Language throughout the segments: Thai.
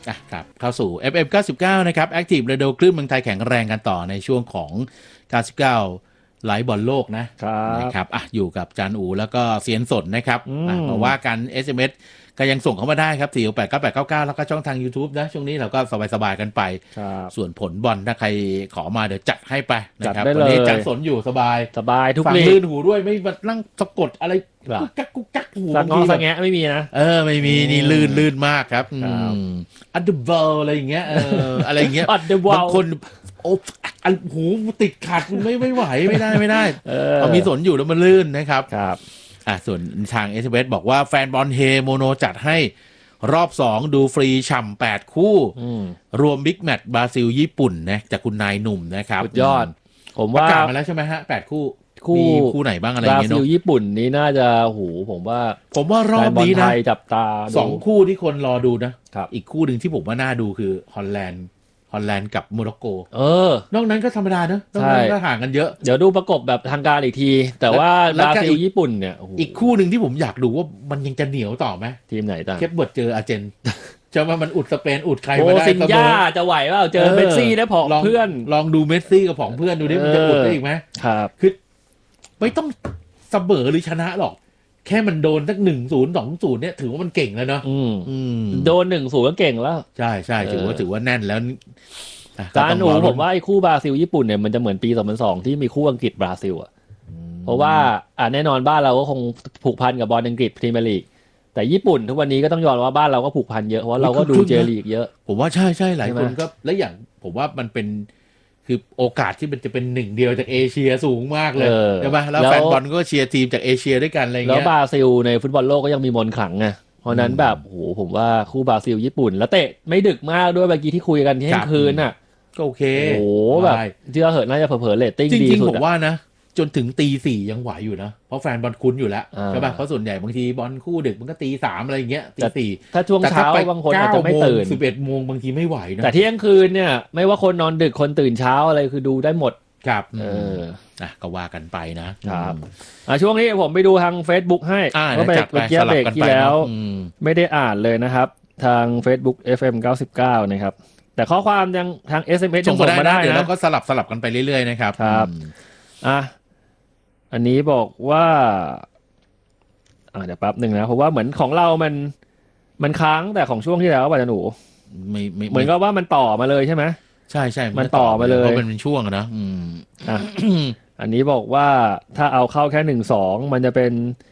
ครับเข้าสู่ FM 99นะครับ Active Radio คลื่นเมืองไทยแข็งแรงกันต่อในช่วงของ99ไลฟ์บอลโลกนะครับอยู่กับจานอูแล้วก็เสียนสดนะครับมาว่ากัน SMS ก็ยังส่งเข้ามาได้ครับ4689899แล้วก็ช่องทาง YouTube นะช่วงนี้เราก็สบายๆกันไปส่วนผลบอลถ้าใครขอมาเดี๋ยวจัดให้ไปนะครับวันนี้จานสนอยู่สบายทุกลีกฟังลื่นหูด้วยไม่มานั่งสะกดอะไรกุ๊กกักหูสังงะแงะไม่มีนะไม่มีนี่ลื่นมากครับอันเดอร์เบลอะไรอย่างเงี้ยอะไรอย่างเงี้ยบางคนโอ้หูติดขัดไม่ไหวไม่ได้เอามีสนอยู่แล้วมันลื่นนะครับส่วนทาง SMS บอกว่าแฟนบอลเฮโมโนจัดให้รอบ2ดูฟรีฉ่ำ8คู่รวมบิ๊กแมตช์บราซิลญี่ปุ่นนะจากคุณนายหนุ่มนะครับสุดยอดผมว่าประกาศมาแล้วใช่ไหมฮะ8คู่มีคู่ไหนบ้างอะไรอย่างเงี้ยบราซิลญี่ปุ่นนี้น่าจะผมว่ารอบนี้นะจับตา 2คู่ที่คนรอดูนะอีกคู่หนึ่งที่ผมว่าน่าดูคือฮอลแลนด์กับโมร็อกโกนอกนั้นก็ธรรมดาเนอะนอกนั้นก็ห่างกันเยอะเดี๋ยวดูประกบแบบทางการอีกทีแต่ว่าบราซิลญี่ปุ่นเนี่ยอีกคู่หนึ่งที่ผมอยากดูว่ามันยังจะเหนียวต่อไหมทีมไหนต่างเคปเวิร์ดเจออาร์เจนจะมามันอุดสเปนอุดใครมาได้ซินย่าจะไหวเปล่าเจอเมสซี่แล้วผองเพื่อนลองดูเมสซี่กับผองเพื่อนดูดิมันจะอุดได้อีกไหมครับคือไม่ต้องเสมอหรือชนะหรอกแค่มันโดนสัก 1-0 2-0 เนี่ยถือว่ามันเก่งแล้วเนาะโดน 1-0 ก็เก่งแล้วใช่ถือว่าแน่นแล้วจานอูผมว่าไอ้คู่บราซิลญี่ปุ่นเนี่ยมันจะเหมือนปี2002ที่มีคู่อังกฤษบราซิลเพราะว่าแน่นอนบ้านเราก็คงผูกพันกับบอลอังกฤษพรีเมียร์ลีกแต่ญี่ปุ่นทุกวันนี้ก็ต้องยอมรับว่าบ้านเราก็ผูกพันเยอะเพราะเราก็ดูเจลีกเยอะผมว่าใช่หลายคนก็และอย่างผมว่ามันเป็นคือโอกาสที่มันจะเป็นหนึ่งเดียวจากเอเชียสูงมากเลยใช่ไหมแล้วแฟนบอลก็เชียร์ทีมจากเอเชียด้วยกันอะไรเงี้ยแล้วบราซิลในฟุตบอลโลกก็ยังมีมนต์ขลังไงเพราะนั้นแบบผมว่าคู่บราซิลญี่ปุ่นแล้วเตะไม่ดึกมากด้วยเมื่อกี้ที่คุยกันที่เที่ยงคืนน่ะก็โอเคแบบที่เราเหินน่าจะเผลอๆเรตติ้งดีสุดจริงๆผมว่านะจนถึงตีสี่ยังไหวอยู่นะเพราะแฟนบอลคุ้นอยู่แล้วใช่ป่ะเพราะส่วนใหญ่บางทีบอลคู่ดึกมันก็ตีสามอะไรอย่างเงี้ยตีสี่ถ้าช่วงเช้าบางคนอาจจะไม่ตื่น 11 โมงบางทีไม่ไหวนะแต่เที่ยงคืนเนี่ยไม่ว่าคนนอนดึกคนตื่นเช้าอะไรคือดูได้หมดครับก็ว่ากันไปนะครับช่วงนี้ผมไปดูทาง Facebook ให้ก็เบรกที่แล้วไม่ได้อ่านเลยนะครับทาง Facebook FM 99นะครับแต่ข้อความยังทาง SMS ส่งมาได้เดี๋ยวเราก็สลับกันไปเรื่อยๆนะครับครับอันนี้บอกว่าเดี๋ยวแป๊บหนึ่งนะเพราะว่าเหมือนของเรามันค้างแต่ของช่วงที่แล้วป่ะจ๊ะหนูไม่เหมือนกับว่ามันต่อมาเลยใช่ไหมใช่มันต่อมาเลยเพราะมันเป็นช่วงนะอันนี้บอกว่าถ้าเอาเข้าแค่1-2มันจะเป็น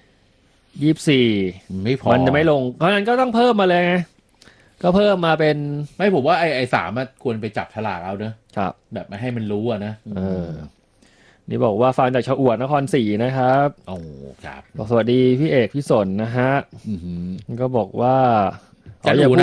24 ไม่พอมันจะไม่ลงเพราะนั้นก็ต้องเพิ่มมาเลยไงก็เพิ่มมาเป็นไม่ผมว่าไอ้3ควรไปจับฉลากเอาเนอะแบบไม่ให้มันรู้นะนี่บอกว่าฟังจากชาวอวดนครศรีนะครับครับบอกสวัสดีพี่เอกพี่สนนะฮะก็บอกว่าอย่า